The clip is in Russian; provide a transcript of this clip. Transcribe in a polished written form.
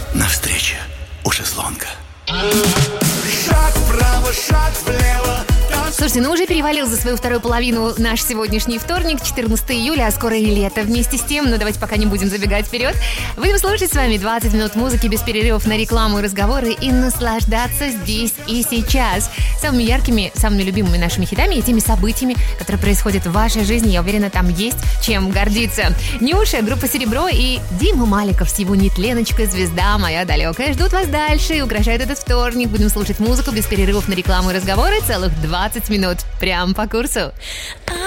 на встрече у шезлонга. Шаг вправо, шаг влево. Слушайте, уже перевалил за свою вторую половину наш сегодняшний вторник, 14 июля, а скоро и лето. Вместе с тем, давайте пока не будем забегать вперед. Будем слушать с вами 20 минут музыки без перерывов на рекламу и разговоры и наслаждаться здесь и сейчас. Самыми яркими, самыми любимыми нашими хитами и теми событиями, которые происходят в вашей жизни. Я уверена, там есть чем гордиться. Нюша, группа «Серебро» и Дима Маликов с его нетленочкой «Звезда моя далекая» ждут вас дальше и украшают этот вторник. Будем слушать музыку без перерывов на рекламу и разговоры целых 20 минут. Прям по курсу.